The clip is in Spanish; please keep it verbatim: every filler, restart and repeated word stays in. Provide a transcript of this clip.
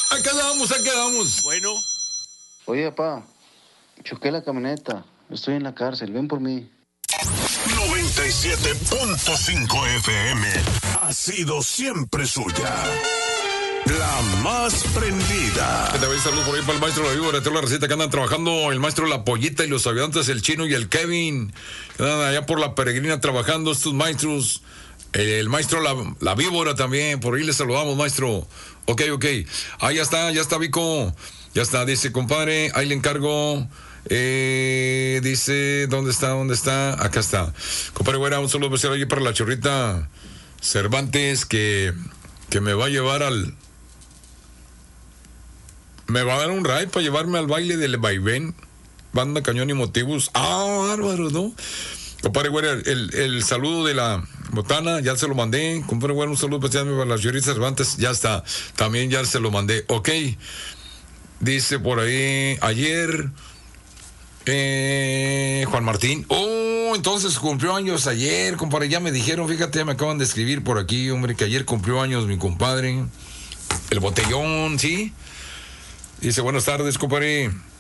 Ahí quedamos, ahí quedamos. Bueno. Oye, papá, choqué la camioneta. Estoy en la cárcel, ven por mí. noventa y siete punto cinco F M ha sido siempre suya. La más prendida. Te voy a saludos por ahí para el maestro La Víbora, la receta que andan trabajando el maestro La Pollita y los ayudantes, el Chino y el Kevin. Que andan allá por la Peregrina trabajando estos maestros. El maestro La, la Víbora también, por ahí les saludamos, maestro. Ok, ok. Ahí ya está, ya está Vico. Ya está, dice, compadre, ahí le encargo. Eh, dice, ¿dónde está? ¿Dónde está? Acá está. Compadre Güera, un saludo especial allí para la chorrita Cervantes que, que me va a llevar al... Me va a dar un ride para llevarme al baile del vaivén. Banda Cañón y Motivos. Ah, bárbaro, ¿no? Compadre Güera, el, el saludo de la botana, ya se lo mandé. Compadre Güera, un saludo especial para la chorrita Cervantes. Ya está, también ya se lo mandé. Ok. Dice por ahí, ayer... Eh, Juan Martín. Oh, entonces cumplió años ayer, compadre. Ya me dijeron, fíjate, ya me acaban de escribir por aquí, hombre, que ayer cumplió años mi compadre. El Botellón, ¿sí? Dice, buenas tardes, compadre.